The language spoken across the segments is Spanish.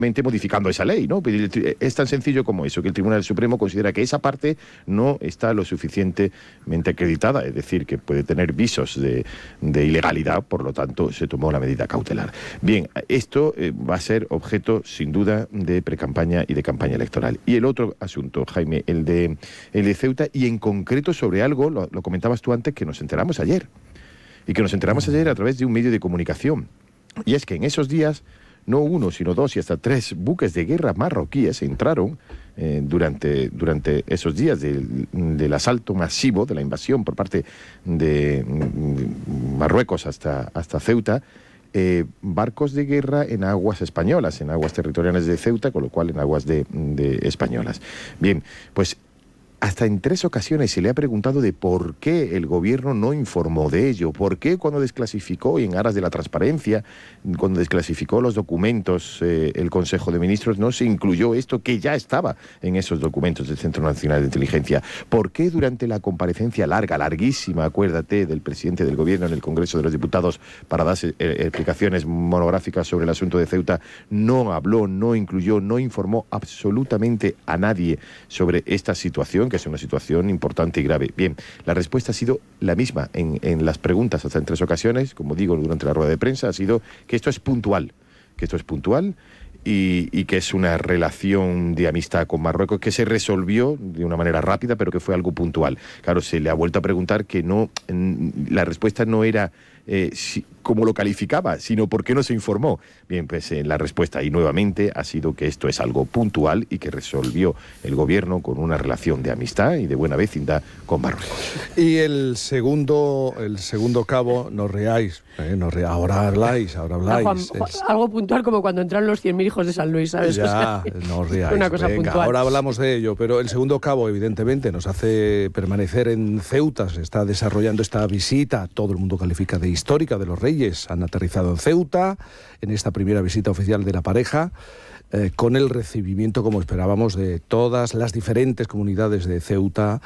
modificando esa ley, ¿no? Es tan sencillo como eso, que el Tribunal Supremo considera que esa parte no está lo suficientemente acreditada, es decir, que puede tener visos de ilegalidad, por lo tanto se tomó la medida cautelar. Bien, esto va a ser objeto, sin duda, de precampaña y de campaña electoral. Y el otro asunto, Jaime, el de Ceuta, y en concreto sobre algo, lo comentabas tú antes, que nos enteramos ayer, y que nos enteramos ayer a través de un medio de comunicación, y es que en esos días no uno, sino 2 y hasta 3 buques de guerra marroquíes entraron durante esos días del asalto masivo, de la invasión por parte de Marruecos hasta Ceuta, barcos de guerra en aguas españolas, en aguas territoriales de Ceuta, con lo cual en aguas de españolas. Bien, pues hasta en 3 ocasiones se le ha preguntado de por qué el gobierno no informó de ello, por qué cuando desclasificó, y en aras de la transparencia, cuando desclasificó los documentos el Consejo de Ministros, no se incluyó esto que ya estaba en esos documentos del Centro Nacional de Inteligencia. ¿Por qué durante la comparecencia larguísima, acuérdate, del presidente del gobierno en el Congreso de los Diputados para dar explicaciones monográficas sobre el asunto de Ceuta, no habló, no incluyó, no informó absolutamente a nadie sobre esta situación, que es una situación importante y grave? Bien, la respuesta ha sido la misma en las preguntas, hasta en 3 ocasiones, como digo, durante la rueda de prensa, ha sido que esto es puntual, y que es una relación de amistad con Marruecos que se resolvió de una manera rápida, pero que fue algo puntual. Claro, se le ha vuelto a preguntar que no, la respuesta no era cómo lo calificaba, sino por qué no se informó. Bien, pues la respuesta, y nuevamente, ha sido que esto es algo puntual y que resolvió el gobierno con una relación de amistad y de buena vecindad con Marruecos. Y el segundo cabo, no reáis, ahora habláis. Algo puntual, como cuando entraron los 100.000 hijos de San Luis, ¿sabes? Ya, no reáis. Una cosa puntual. Ahora hablamos de ello, pero el segundo cabo, evidentemente, nos hace permanecer en Ceuta. Se está desarrollando esta visita, todo el mundo califica de histórica, de los Reyes. Han aterrizado en Ceuta, en esta primera visita oficial de la pareja, con el recibimiento, como esperábamos, de todas las diferentes comunidades de Ceuta,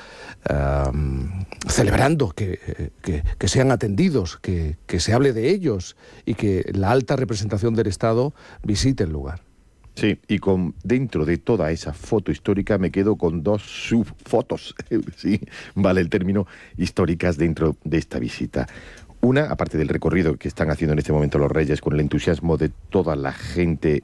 celebrando que sean atendidos, que se hable de ellos y que la alta representación del Estado visite el lugar. Sí, y dentro de toda esa foto histórica me quedo con 2 subfotos, sí, vale el término, históricas dentro de esta visita. Una, aparte del recorrido que están haciendo en este momento los Reyes, con el entusiasmo de toda la gente,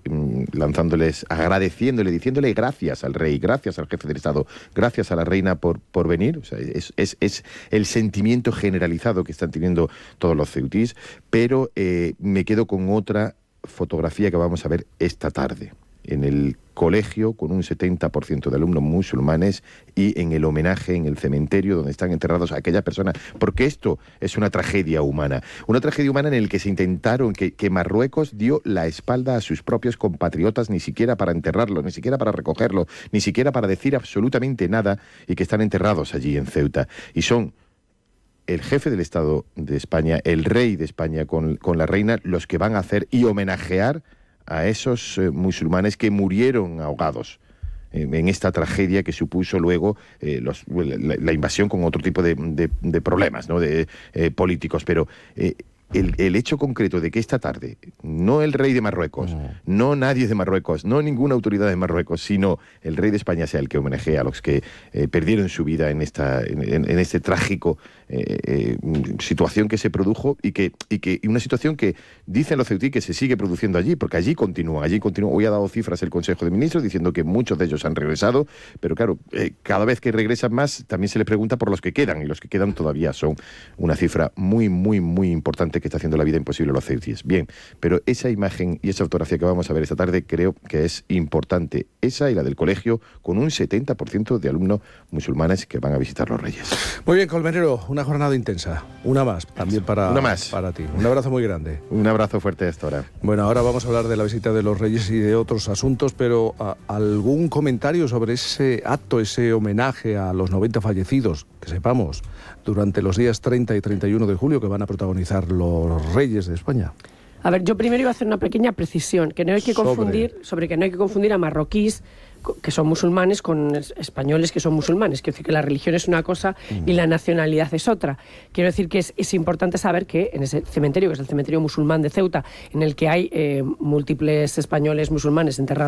agradeciéndole, diciéndole gracias al rey, gracias al jefe del Estado, gracias a la reina por venir. O sea, es el sentimiento generalizado que están teniendo todos los ceutís, pero me quedo con otra fotografía que vamos a ver esta tarde en el colegio, con un 70% de alumnos musulmanes, y en el homenaje en el cementerio donde están enterrados a aquellas personas, porque esto es una tragedia humana en el que se intentaron, que Marruecos dio la espalda a sus propios compatriotas, ni siquiera para enterrarlos, ni siquiera para recogerlos, ni siquiera para decir absolutamente nada, y que están enterrados allí en Ceuta, y son el jefe del Estado de España, el rey de España con la reina, los que van a hacer y homenajear a esos musulmanes que murieron ahogados en esta tragedia que supuso luego la invasión, con otro tipo de problemas, ¿no?, políticos. Pero el hecho concreto de que esta tarde, no el rey de Marruecos, no nadie de Marruecos, no ninguna autoridad de Marruecos, sino el rey de España sea el que homenajea a los que perdieron su vida en este trágico situación que se produjo, y una situación que dicen los ceutí que se sigue produciendo allí, porque allí continúa. Hoy ha dado cifras el Consejo de Ministros diciendo que muchos de ellos han regresado, pero claro, cada vez que regresan más también se le pregunta por los que quedan, y los que quedan todavía son una cifra muy, muy, muy importante que está haciendo la vida imposible a los ceutíes. Bien, pero esa imagen y esa fotografía que vamos a ver esta tarde creo que es importante, esa y la del colegio, con un 70% de alumnos musulmanes que van a visitar los Reyes. Muy bien, Colmenero, una jornada intensa, una más también para ti. Un abrazo muy grande. Un abrazo fuerte hasta ahora. Bueno, ahora vamos a hablar de la visita de los Reyes y de otros asuntos, pero ¿algún comentario sobre ese acto, ese homenaje a los 90 fallecidos, que sepamos, durante los días 30 y 31 de julio, que van a protagonizar los Reyes de España? A ver, yo primero iba a hacer una pequeña precisión, que no hay que confundir a marroquíes, que son musulmanes, con españoles que son musulmanes. Quiero decir que la religión es una cosa y la nacionalidad es otra. Quiero decir que es importante saber que en ese cementerio, que es el cementerio musulmán de Ceuta, en el que hay múltiples españoles musulmanes enterrados